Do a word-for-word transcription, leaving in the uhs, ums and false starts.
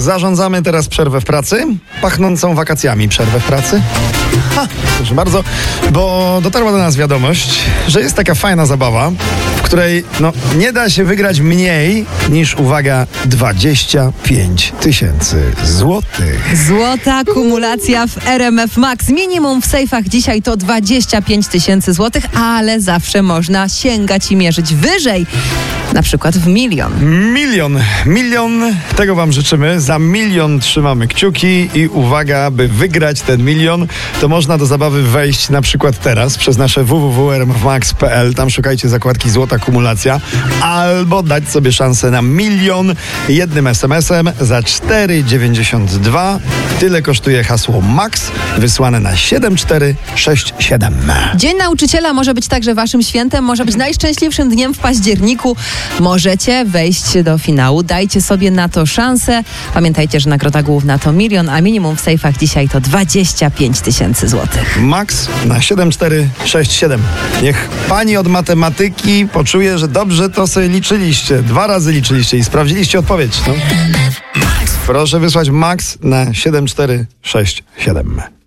Zarządzamy teraz przerwę w pracy, pachnącą wakacjami przerwę w pracy. Ha, proszę bardzo, bo dotarła do nas wiadomość, że jest taka fajna zabawa, w której no, nie da się wygrać mniej niż, uwaga, dwadzieścia pięć tysięcy złotych. Złota kumulacja w R M F Max. Minimum w sejfach dzisiaj to dwadzieścia pięć tysięcy złotych, ale zawsze można sięgać i mierzyć wyżej. Na przykład w milion. Milion. Milion. Tego wam życzymy. Za milion trzymamy kciuki i uwaga, by wygrać ten milion, to można do zabawy wejść na przykład teraz przez nasze w w w kropka r m f max kropka p l. Tam szukajcie zakładki Złota Kumulacja. Albo dać sobie szansę na milion jednym es em esem za cztery dziewięćdziesiąt dwa. Tyle kosztuje hasło MAX wysłane na siedem cztery sześć siedem. Dzień Nauczyciela może być także waszym świętem, może być najszczęśliwszym dniem w październiku. Możecie wejść do finału, dajcie sobie na to szansę. Pamiętajcie, że nagroda główna to milion, a minimum w sejfach dzisiaj to dwadzieścia pięć tysięcy złotych. MAX na siedem cztery sześć siedem. Niech pani od matematyki poczuje, że dobrze to sobie liczyliście. Dwa razy liczyliście i sprawdziliście odpowiedź. No. Proszę wysłać MAX na siedem cztery sześć siedem.